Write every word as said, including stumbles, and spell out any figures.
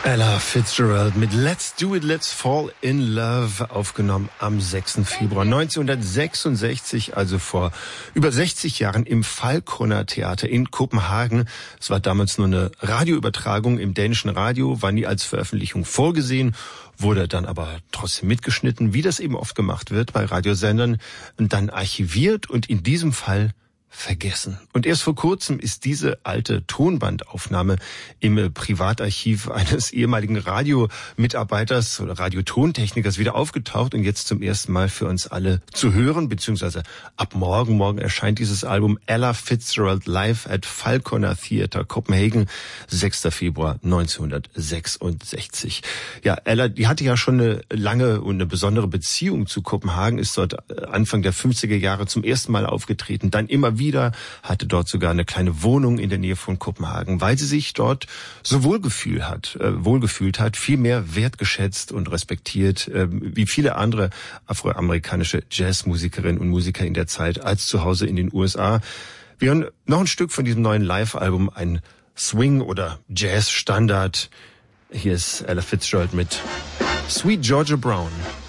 Ella Fitzgerald mit Let's Do It, Let's Fall in Love, aufgenommen am sechsten Februar neunzehnhundertsechsundsechzig, also vor über sechzig Jahren im Falconer Theater in Kopenhagen. Es war damals nur eine Radioübertragung im dänischen Radio, war nie als Veröffentlichung vorgesehen, wurde dann aber trotzdem mitgeschnitten, wie das eben oft gemacht wird bei Radiosendern, und dann archiviert und in diesem Fall vergessen. Und erst vor kurzem ist diese alte Tonbandaufnahme im Privatarchiv eines ehemaligen Radiomitarbeiters oder Radiotontechnikers wieder aufgetaucht und jetzt zum ersten Mal für uns alle zu hören, beziehungsweise ab morgen, morgen erscheint dieses Album Ella Fitzgerald live at Falconer Theater Copenhagen, sechster Februar neunzehnhundertsechsundsechzig. Ja, Ella, die hatte ja schon eine lange und eine besondere Beziehung zu Kopenhagen, ist dort Anfang der fünfziger Jahre zum ersten Mal aufgetreten, dann immer wieder wieder, hatte dort sogar eine kleine Wohnung in der Nähe von Kopenhagen, weil sie sich dort so wohlgefühlt hat, äh, wohlgefühlt hat, viel mehr wertgeschätzt und respektiert, äh, wie viele andere afroamerikanische Jazzmusikerinnen und Musiker in der Zeit, als zu Hause in den U S A. Wir hören noch ein Stück von diesem neuen Live-Album, ein Swing- oder Jazz-Standard. Hier ist Ella Fitzgerald mit Sweet Georgia Brown.